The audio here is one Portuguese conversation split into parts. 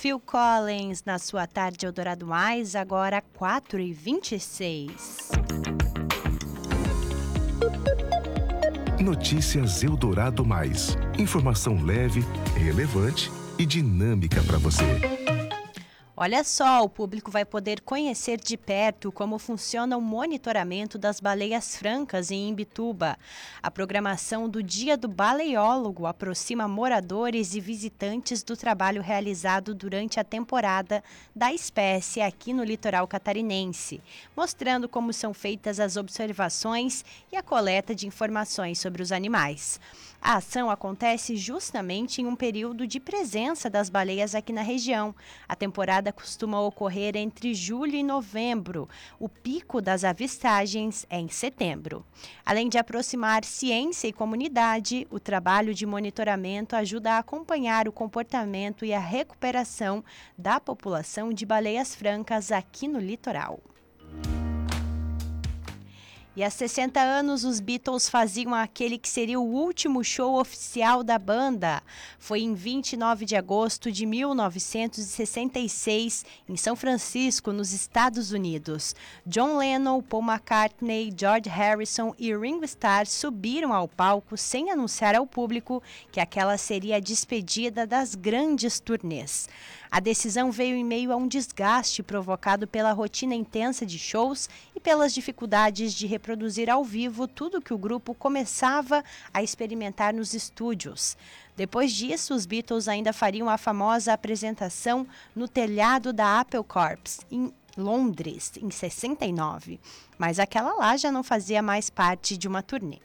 Phil Collins na sua tarde Eldorado Mais, agora 4h26. Notícias Eldorado Mais. Informação leve, relevante e dinâmica para você. Olha só, o público vai poder conhecer de perto como funciona o monitoramento das baleias francas em Imbituba. A programação do Dia do Baleiólogo aproxima moradores e visitantes do trabalho realizado durante a temporada da espécie aqui no litoral catarinense, mostrando como são feitas as observações e a coleta de informações sobre os animais. A ação acontece justamente em um período de presença das baleias aqui na região. A temporada costuma ocorrer entre julho e novembro. O pico das avistagens é em setembro. Além de aproximar ciência e comunidade, o trabalho de monitoramento ajuda a acompanhar o comportamento e a recuperação da população de baleias francas aqui no litoral. E há 60 anos, os Beatles faziam aquele que seria o último show oficial da banda. Foi em 29 de agosto de 1966, em São Francisco, nos Estados Unidos. John Lennon, Paul McCartney, George Harrison e Ringo Starr subiram ao palco sem anunciar ao público que aquela seria a despedida das grandes turnês. A decisão veio em meio a um desgaste provocado pela rotina intensa de shows e pelas dificuldades de reproduzir ao vivo tudo que o grupo começava a experimentar nos estúdios. Depois disso, os Beatles ainda fariam a famosa apresentação no telhado da Apple Corps, em Londres, em 69. Mas aquela lá já não fazia mais parte de uma turnê.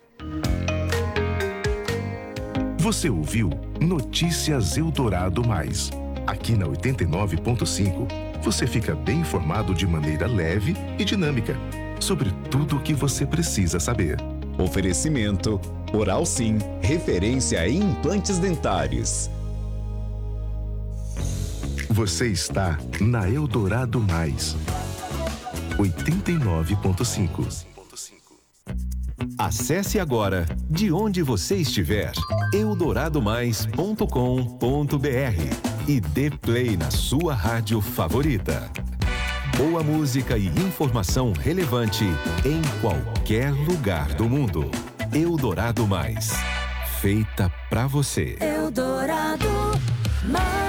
Você ouviu Notícias Eldorado Mais. Aqui na 89.5, você fica bem informado de maneira leve e dinâmica sobre tudo o que você precisa saber. Oferecimento Oral Sim, referência em implantes dentários. Você está na Eldorado Mais. 89.5. Acesse agora, de onde você estiver, eldoradomais.com.br e dê play na sua rádio favorita. Boa música e informação relevante em qualquer lugar do mundo. Eldorado Mais. Feita pra você. Eldorado Mais.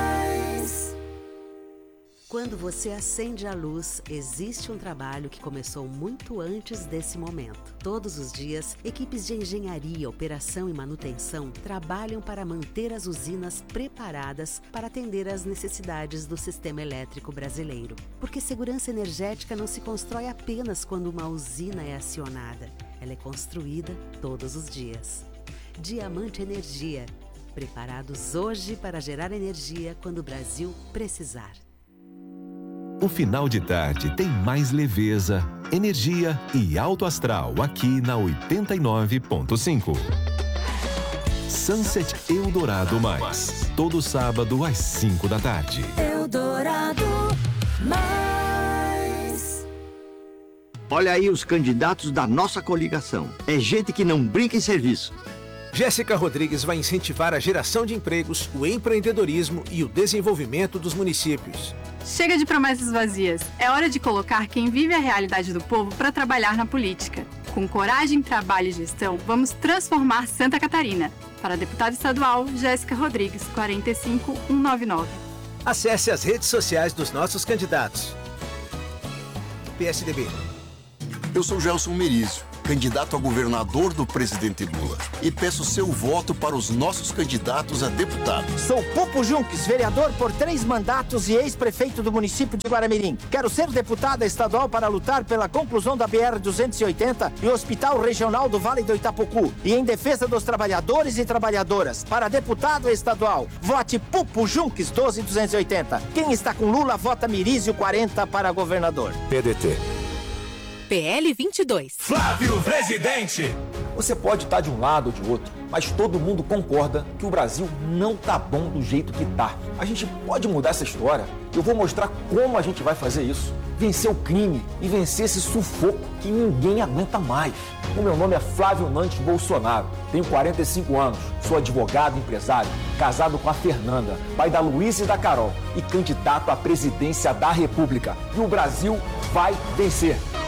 Quando você acende a luz, existe um trabalho que começou muito antes desse momento. Todos os dias, equipes de engenharia, operação e manutenção trabalham para manter as usinas preparadas para atender às necessidades do sistema elétrico brasileiro. Porque segurança energética não se constrói apenas quando uma usina é acionada. Ela é construída todos os dias. Diamante Energia. Preparados hoje para gerar energia quando o Brasil precisar. O final de tarde tem mais leveza, energia e alto astral aqui na 89.5. Sunset Eldorado Mais. Todo sábado às 5 da tarde. Eldorado Mais. Olha aí os candidatos da nossa coligação. É gente que não brinca em serviço. Jéssica Rodrigues vai incentivar a geração de empregos, o empreendedorismo e o desenvolvimento dos municípios. Chega de promessas vazias. É hora de colocar quem vive a realidade do povo para trabalhar na política. Com coragem, trabalho e gestão, vamos transformar Santa Catarina. Para deputada estadual, Jéssica Rodrigues, 45199. Acesse as redes sociais dos nossos candidatos. PSDB. Eu sou Gelson Merizio, candidato a governador do presidente Lula, e peço seu voto para os nossos candidatos a deputado. Sou Pupo Junques, vereador por 3 mandatos e ex-prefeito do município de Guaramirim. Quero ser deputada estadual para lutar pela conclusão da BR-280 e o Hospital Regional do Vale do Itapocu. E em defesa dos trabalhadores e trabalhadoras. Para deputado estadual, vote Pupo Junques 12280. Quem está com Lula, vota Mirizio 40 para governador. PDT. PL 22. Flávio Presidente. Você pode estar de um lado ou de outro, mas todo mundo concorda que o Brasil não tá bom do jeito que tá. A gente pode mudar essa história. Eu vou mostrar como a gente vai fazer isso. vencer o crime e vencer esse sufoco que ninguém aguenta mais. O meu nome é Flávio Nantes Bolsonaro, tenho 45 anos, sou advogado e empresário, casado com a Fernanda, pai da Luísa e da Carol e candidato à presidência da República. E o Brasil vai vencer.